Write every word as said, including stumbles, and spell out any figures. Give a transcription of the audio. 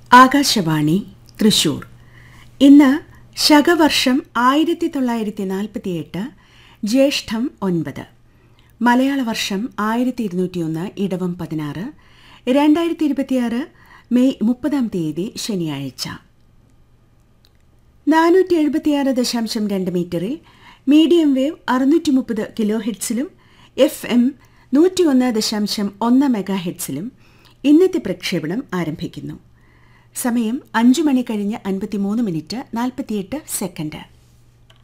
ആകാശവാണി തൃശൂർ. ഇന്ന് ശകവർഷം ആയിരത്തി തൊള്ളായിരത്തി നാൽപ്പത്തിയെട്ട് ജ്യേഷ്ഠം ഒൻപത്, മലയാള വർഷം ആയിരത്തി ഇരുന്നൂറ്റിയൊന്ന് ഇടവം പതിനാറ്, രണ്ടായിരത്തി ഇരുപത്തിയാറ് മെയ് മുപ്പതാം തീയതി ശനിയാഴ്ച. നാനൂറ്റി എഴുപത്തിയാറ് ദശാംശം രണ്ട് മീറ്ററിൽ മീഡിയം വേവ് അറുന്നൂറ്റി മുപ്പത് കിലോ ഹെഡ്സിലും എഫ് എം നൂറ്റി ഒന്ന് ദശാംശം ഒന്ന് മെഗാ ഹെഡ്സിലും ഇന്നത്തെ പ്രക്ഷേപണം ആരംഭിക്കുന്നു. സമയം അഞ്ചു മണി കഴിഞ്ഞ് അൻപത്തിമൂന്ന് മിനിറ്റ് നാൽപ്പത്തിയെട്ട് സെക്കൻഡ്.